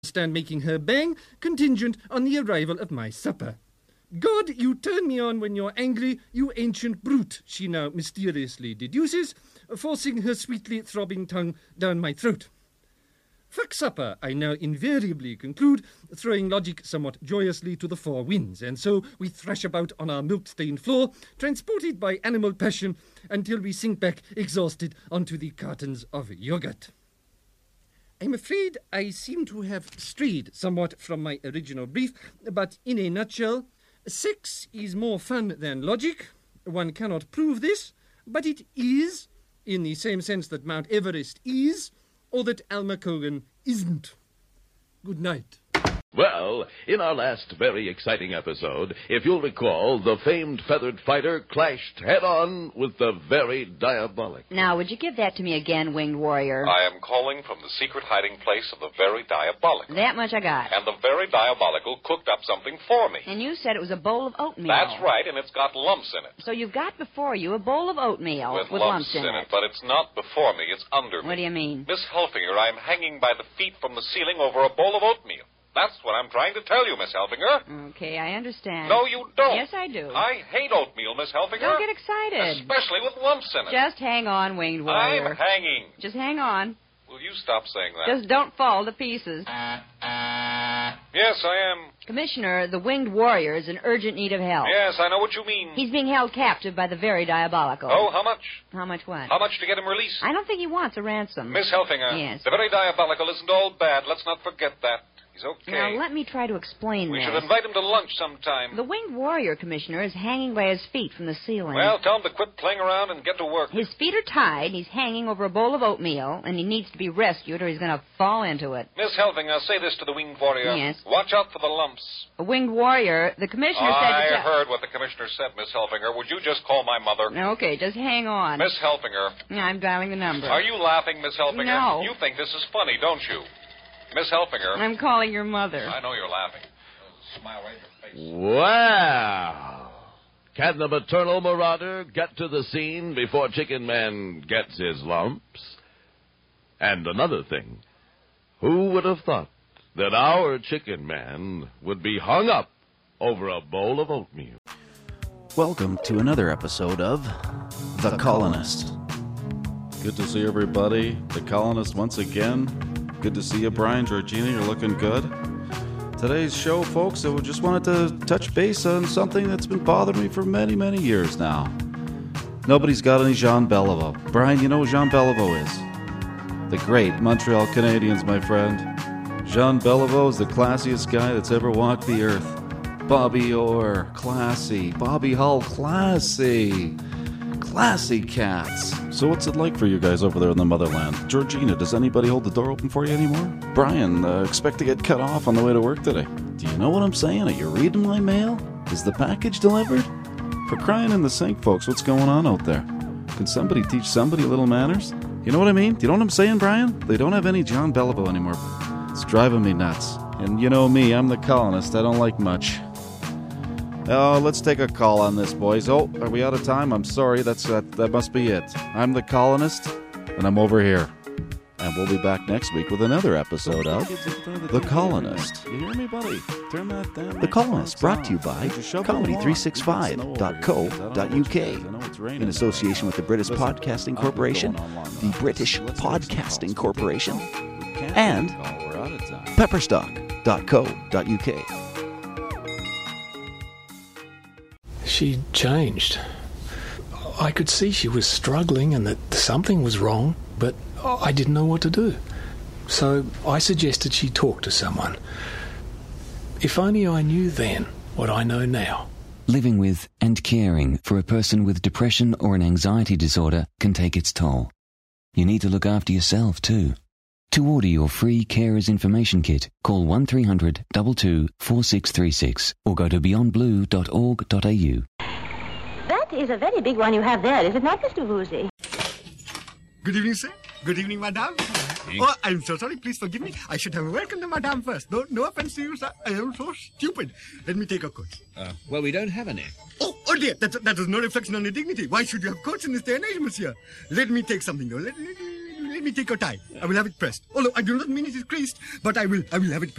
stand making her bang, contingent on the arrival of my supper. God, you turn me on when you're angry, you ancient brute, she now mysteriously deduces, forcing her sweetly throbbing tongue down my throat. Fuck supper, I now invariably conclude, throwing logic somewhat joyously to the four winds, and so we thrash about on our milk-stained floor, transported by animal passion, until we sink back exhausted onto the cartons of yogurt. I'm afraid I seem to have strayed somewhat from my original brief, but in a nutshell, sex is more fun than logic. One cannot prove this, but it is, in the same sense that Mount Everest is, or that Alma Cogan isn't. Good night. Well, in our last very exciting episode, if you'll recall, the famed feathered fighter clashed head-on with the very diabolic. Now, would you give that to me again, Winged Warrior? I am calling from the secret hiding place of the very diabolical. That much I got. And the very diabolical cooked up something for me. And you said it was a bowl of oatmeal. That's right, and it's got lumps in it. So you've got before you a bowl of oatmeal with lumps in it. But it's not before me, it's under me. What do you mean? Miss Helfinger, I'm hanging by the feet from the ceiling over a bowl of oatmeal. That's what I'm trying to tell you, Miss Helfinger. Okay, I understand. No, you don't. Yes, I do. I hate oatmeal, Miss Helfinger. Don't get excited. Especially with lumps in it. Just hang on, Winged Warrior. I'm hanging. Just hang on. Will you stop saying that? Just don't fall to pieces. Yes, I am. Commissioner, the Winged Warrior is in urgent need of help. Yes, I know what you mean. He's being held captive by the very diabolical. Oh, how much? How much what? How much to get him released? I don't think he wants a ransom. Miss Helfinger. Yes. The very diabolical isn't all bad. Let's not forget that. He's okay. Now, let me try to explain We this. should invite him to lunch sometime. The Winged Warrior, Commissioner, is hanging by his feet from the ceiling. Well, tell him to quit playing around and get to work. His feet are tied, he's hanging over a bowl of oatmeal, and he needs to be rescued or he's going to fall into it. Miss Helfinger, say this to the Winged Warrior. Yes. Watch out for the lumps. The Winged Warrior, the Commissioner said... I heard what the Commissioner said, Miss Helfinger. Would you just call my mother? Okay, just hang on. Miss Helfinger. I'm dialing the number. Are you laughing, Miss Helfinger? No. You think this is funny, don't you? Miss Helfinger. I'm calling your mother. I know you're laughing. Smile right in your face. Wow. Can the maternal marauder get to the scene before Chicken Man gets his lumps? And another thing, who would have thought that our Chicken Man would be hung up over a bowl of oatmeal? Welcome to another episode of The Colonist. Good to see everybody. The Colonist once again. Good to see you, Brian. Georgina, you're looking good. Today's show, folks, I just wanted to touch base on something that's been bothering me for many, many years now. Nobody's got any Jean Beliveau. Brian, you know who Jean Beliveau is? The great Montreal Canadiens, my friend. Jean Beliveau is the classiest guy that's ever walked the earth. Bobby Orr, classy. Bobby Hull, classy. Classy cats. So what's it like for you guys over there in the motherland? Georgina, does anybody hold the door open for you anymore? Brian, expect to get cut off on the way to work today. Do you know what I'm saying? Are you reading my mail? Is the package delivered? For crying in the sink, folks, what's going on out there? Can somebody teach somebody little manners? You know what I mean? Do you know what I'm saying, Brian? They don't have any John Beliveau anymore. It's driving me nuts. And you know me, I'm the colonist. I don't like much. Oh, let's take a call on this, boys. Oh, are we out of time? I'm sorry. That must be it. I'm the colonist, and I'm over here. And we'll be back next week with another episode of The Colonist. You hear me, buddy? Turn that down. The Colonist, brought to you by comedy365.co.uk. In association with the British Podcasting Corporation, the British Podcasting Corporation, and pepperstock.co.uk. She changed. I could see she was struggling and that something was wrong, but I didn't know what to do. So I suggested she talk to someone. If only I knew then what I know now. Living with and caring for a person with depression or an anxiety disorder can take its toll. You need to look after yourself too. To order your free Carers Information Kit, call 1300 22 4636 or go to beyondblue.org.au. That is a very big one you have there, is it not, Mr. Woozy? Good evening, sir. Good evening, madame. Oh, I'm so sorry. Please forgive me. I should have welcomed the madame first. No offense to you, sir. I am so stupid. Let me take a coat. Well, we don't have any. Oh dear. That is no reflection on your dignity. Why should you have coats in this day and age, monsieur? Let me take something, though. Let let me take your tie. I will have it pressed. Although I do not mean it is creased, but I will have it pressed.